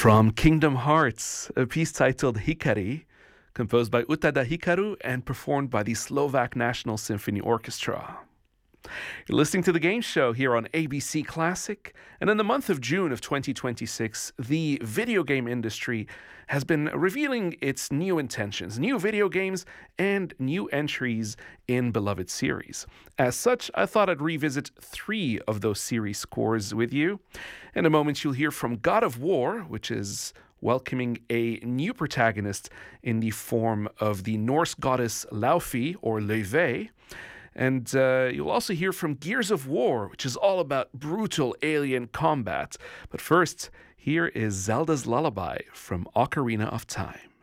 From Kingdom Hearts, a piece titled Hikari, composed by Utada Hikaru and performed by the Slovak National Symphony Orchestra. You're listening to The Game Show here on ABC Classic, and in the month of June of 2026, the video game industry has been revealing its new intentions, new video games, and new entries in beloved series. As such, I thought I'd revisit 3 of those series scores with you. In a moment, you'll hear from God of War, which is welcoming a new protagonist in the form of the Norse goddess Laufey, or Laufey. And you'll also hear from Gears of War, which is all about brutal alien combat. But first, here is Zelda's Lullaby from Ocarina of Time.